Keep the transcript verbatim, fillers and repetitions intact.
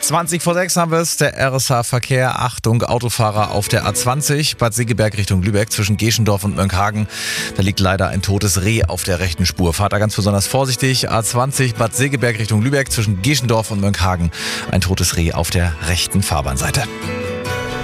zwanzig vor sechs haben wir es, der R S H-Verkehr. Achtung, Autofahrer auf der A zwanzig, Bad Segeberg Richtung Lübeck zwischen Geschendorf und Mönckehagen. Da liegt leider ein totes Reh auf der rechten Spur. Fahrt da ganz besonders vorsichtig. A zwanzig, Bad Segeberg Richtung Lübeck zwischen Geschendorf und Mönckehagen. Ein totes Reh auf der rechten Fahrbahnseite.